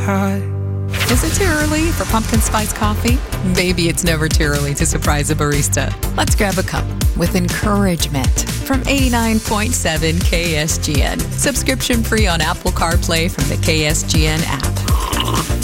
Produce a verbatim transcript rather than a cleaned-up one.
high. Is it too early for pumpkin spice coffee? Maybe it's never too early to surprise a barista. Let's grab a cup with encouragement from eighty-nine point seven K S G N. Subscription free on Apple CarPlay from the K S G N app.